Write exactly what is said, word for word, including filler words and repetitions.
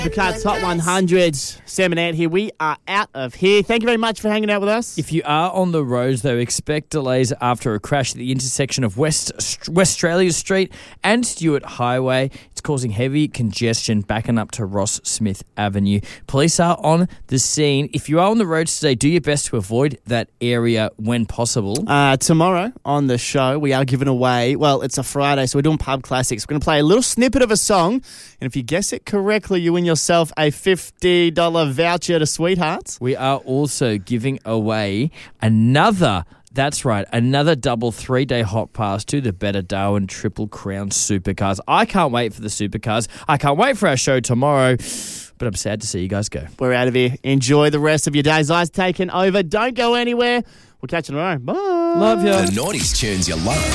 Supercars Top one hundred. Sam and Ant here. We are out of here. Thank you very much for hanging out with us. If you are on the roads, though, expect delays after a crash at the intersection of West West Australia Street and Stewart Highway. It's causing heavy congestion backing up to Ross Smith Avenue. Police are on the scene. If you are on the roads today, do your best to avoid that area when possible. Uh, tomorrow on the show, we are giving away, well, it's a Friday, so we're doing pub classics. We're going to play a little snippet of a song, and if you guess it correctly, you win yourself a fifty dollars voucher to Sweethearts. We are also giving away another, that's right, another double three-day hot pass to the Better Darwin Triple Crown Supercars. I can't wait for the Supercars. I can't wait for our show tomorrow, but I'm sad to see you guys go. We're out of here. Enjoy the rest of your day. Zai's taken over. Don't go anywhere. We'll catch you tomorrow. Bye. Love you. The Naughties tunes you love.